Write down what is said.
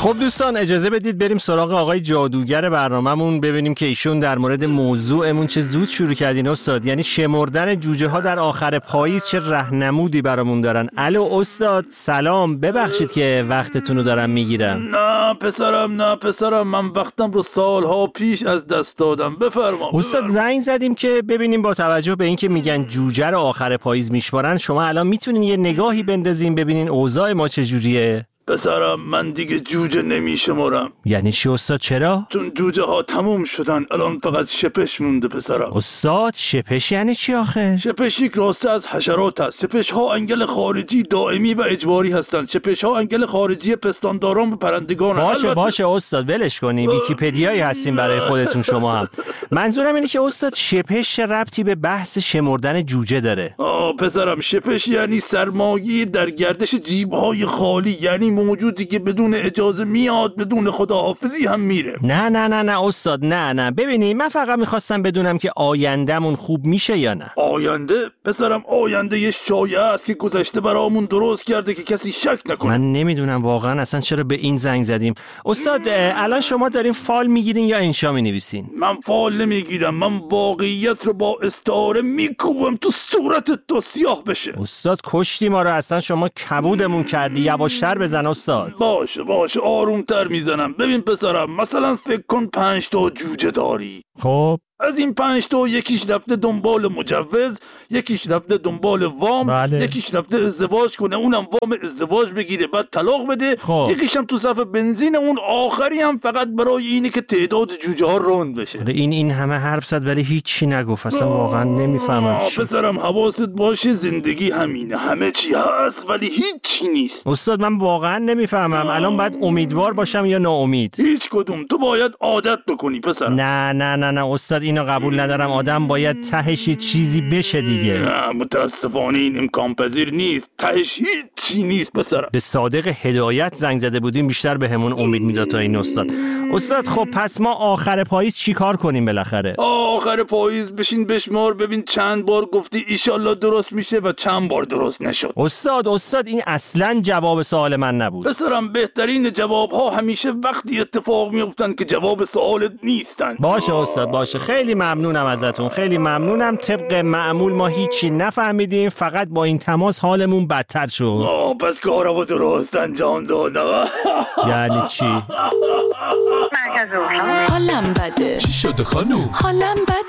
خب دوستان اجازه بدید بریم سراغ آقای جادوگر برنامه‌مون، ببینیم که ایشون در مورد موضوعمون چه زود شروع کردین استاد. یعنی شمردن جوجه ها در آخر پاییز چه راهنمودی برامون دارن. الو استاد سلام، ببخشید که وقتتون رو دارم میگیرم. نه پسرم من وقتم رو سالها پیش از دست دادم. بفرما استاد. زنگ زدیم که ببینیم با توجه به اینکه میگن جوجه رو آخر پاییز میشمارن، شما الان میتونین یه نگاهی بندازین ببینین اوضاع ما چجوریه؟ پسرم من دیگه جوجه نمیشمارم. یعنی چی استاد؟ چرا؟ چون جوجه ها تموم شدن، الان فقط شپش مونده پسرم. استاد شپش یعنی چی آخه؟ شپش یک راسته از حشرات هست. شپش ها انگل خارجی دائمی و اجباری هستند. شپش ها انگل خارجی پستانداران و پرندگان هستند. باشه استاد ولش کنی، ویکی‌پدیایی هستین برای خودتون شما هم. منظورم اینه که استاد شپش ربطی به بحث شمردن جوجه داره؟ پسرم شپش یعنی سرمایه در گردش جیب‌های خالی، یعنی موجودی که بدون اجازه میاد بدون خداحافظی هم میره. نه استاد، نه ببینید من فقط میخواستم بدونم که آیندهمون خوب میشه یا نه. آینده؟ پسرم آینده یه شایعه است که گذشته برامون درست کرده که کسی شک نکنه. من نمیدونم واقعا اصلا چرا به این زنگ زدیم. استاد الان شما دارین فال میگیرین یا انشا مینویسین؟ من فال نمیگیرم، من واقعیت رو با استعاره میکوبم تو صورتت تا سیاه بشه. استاد کشتی ما رو، اصلا شما کبودمون کردی. یواشتر بزن استاد. باشه آرومتر میزنم. ببین پسرم مثلا فکر کن 5 تا جوجه داری. خب از این 5 تا یکیش رفته دنبال مجوز، یکیش رفته دنبال وام، بله. یکیش رفته ازدواج کنه اونم وام ازدواج بگیره بعد طلاق بده. خب. یکیش هم تو صف بنزین، اون آخری هم فقط برای اینه که تعداد جوجه ها روند بشه. این همه حرف زد ولی هیچی نگفت. اصلا واقعا نمیفهمم. پسرم حواست باشه، زندگی همینه، همه چی هست ولی هیچی نیست. استاد من واقعا نمیفهمم. الان باید امیدوار باشم یا ناامید؟ هیچ کدوم. تو باید عادت بکنی پسرم. نه استاد اینو قبول ندارم. آدم باید تهش یه چیزی بشه دیگه. نه متاسفانه این امکان پذیر نیست. تهش هیچی نیست پسرم. به صادق هدایت زنگ زده بودیم، بیشتر به همون امید میداد تا این استاد. خب پس ما آخر پاییز چی کار کنیم بالاخره؟ آخر پاییز بشین بشمار ببین چند بار گفتی ایشالله درست میشه و چند بار درست نشد. استاد این اصلا جواب سوال من نبود. پسرم بهترین جواب ها همیشه وقتی اتفاق میفتن که جواب سوالت نیستن. باشه استاد باشه، خیلی ممنونم ازتون، خیلی ممنونم. طبق معمول ما هیچی نفهمیدیم، فقط با این تماس حالمون بدتر شد. پس کارو درست انجام دادم. یعنی چی؟ حالم بده. چی شده خانوم؟ حالم بده.